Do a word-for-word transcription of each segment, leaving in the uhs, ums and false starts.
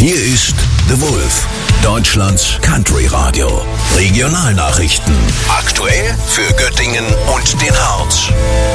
Hier ist The Wolf, Deutschlands Country Radio. Regionalnachrichten. Aktuell für Göttingen und den Harz.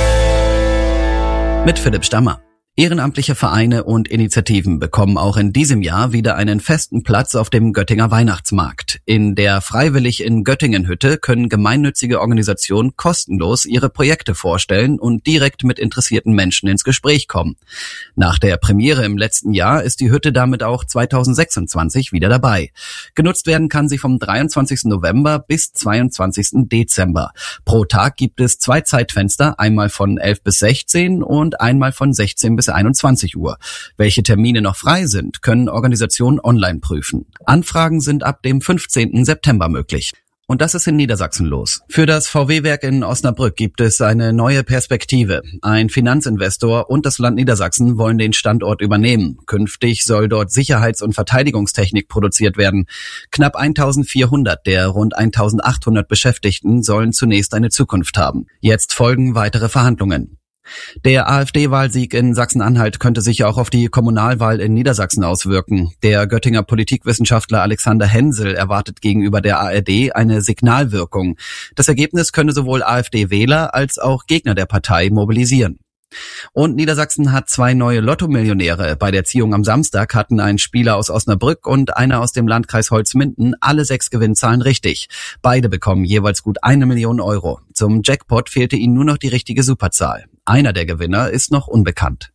Mit Philipp Stammer. Ehrenamtliche Vereine und Initiativen bekommen auch in diesem Jahr wieder einen festen Platz auf dem Göttinger Weihnachtsmarkt. In der Freiwillig in Göttingen Hütte können gemeinnützige Organisationen kostenlos ihre Projekte vorstellen und direkt mit interessierten Menschen ins Gespräch kommen. Nach der Premiere im letzten Jahr ist die Hütte damit auch zweitausendsechsundzwanzig wieder dabei. Genutzt werden kann sie vom dreiundzwanzigsten November bis zweiundzwanzigsten Dezember. Pro Tag gibt es zwei Zeitfenster, einmal von elf bis sechzehn und einmal von sechzehn bis einundzwanzig Uhr. Welche Termine noch frei sind, können Organisationen online prüfen. Anfragen sind ab dem fünfzehnten September möglich. Und das ist in Niedersachsen los. Für das V W-Werk in Osnabrück gibt es eine neue Perspektive. Ein Finanzinvestor und das Land Niedersachsen wollen den Standort übernehmen. Künftig soll dort Sicherheits- und Verteidigungstechnik produziert werden. Knapp eintausendvierhundert der rund eintausendachthundert Beschäftigten sollen zunächst eine Zukunft haben. Jetzt folgen weitere Verhandlungen. Der AfD-Wahlsieg in Sachsen-Anhalt könnte sich auch auf die Kommunalwahl in Niedersachsen auswirken. Der Göttinger Politikwissenschaftler Alexander Hensel erwartet gegenüber der A R D eine Signalwirkung. Das Ergebnis könne sowohl AfD-Wähler als auch Gegner der Partei mobilisieren. Und Niedersachsen hat zwei neue Lotto-Millionäre. Bei der Ziehung am Samstag hatten ein Spieler aus Osnabrück und einer aus dem Landkreis Holzminden alle sechs Gewinnzahlen richtig. Beide bekommen jeweils gut eine Million Euro. Zum Jackpot fehlte ihnen nur noch die richtige Superzahl. Einer der Gewinner ist noch unbekannt.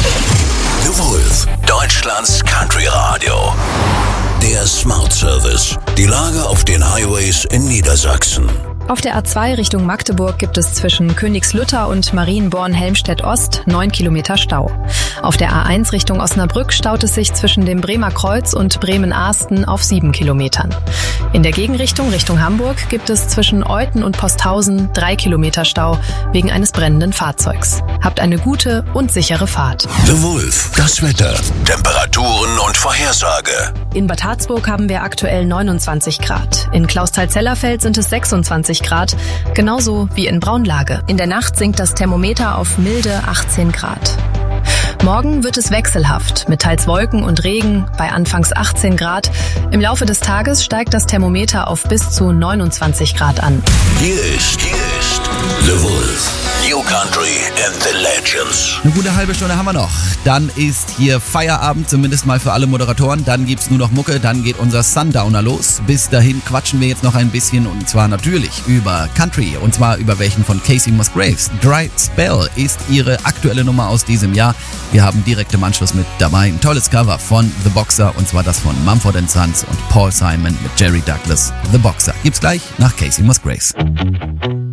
The Wolf, Deutschlands Country Radio. Der Smart Service. Die Lage auf den Highways in Niedersachsen. Auf der A zwei Richtung Magdeburg gibt es zwischen Königslutter und Marienborn-Helmstedt-Ost neun Kilometer Stau. Auf der A eins Richtung Osnabrück staut es sich zwischen dem Bremer Kreuz und Bremen-Ahsten auf sieben Kilometern. In der Gegenrichtung Richtung Hamburg gibt es zwischen Euthen und Posthausen drei Kilometer Stau wegen eines brennenden Fahrzeugs. Habt eine gute und sichere Fahrt. The Wolf, das Wetter, Temperaturen und Vorhersage. In Bad Harzburg haben wir aktuell neunundzwanzig Grad. In Clausthal-Zellerfeld sind es sechsundzwanzig Grad, genauso wie in Braunlage. In der Nacht sinkt das Thermometer auf milde achtzehn Grad. Morgen wird es wechselhaft, mit teils Wolken und Regen bei anfangs achtzehn Grad. Im Laufe des Tages steigt das Thermometer auf bis zu neunundzwanzig Grad an. Hier ist, hier ist The Wolf. New Country and the Legends. Eine gute halbe Stunde haben wir noch. Dann ist hier Feierabend, zumindest mal für alle Moderatoren. Dann gibt's nur noch Mucke, dann geht unser Sundowner los. Bis dahin quatschen wir jetzt noch ein bisschen und zwar natürlich über Country. Und zwar über welchen von Kacey Musgraves. Dry Spell ist ihre aktuelle Nummer aus diesem Jahr. Wir haben direkt im Anschluss mit dabei ein tolles Cover von The Boxer und zwar das von Mumford and Sons und Paul Simon mit Jerry Douglas. The Boxer gibt's gleich nach Kacey Musgraves.